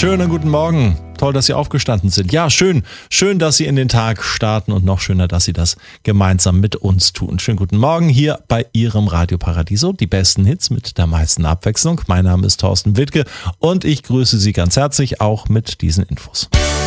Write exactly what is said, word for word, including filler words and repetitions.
Schönen guten Morgen. Toll, dass Sie aufgestanden sind. Ja, schön, schön, dass Sie in den Tag starten und noch schöner, dass Sie das gemeinsam mit uns tun. Schönen guten Morgen hier bei Ihrem Radio Paradiso. Die besten Hits mit der meisten Abwechslung. Mein Name ist Thorsten Wittke und ich grüße Sie ganz herzlich auch mit diesen Infos.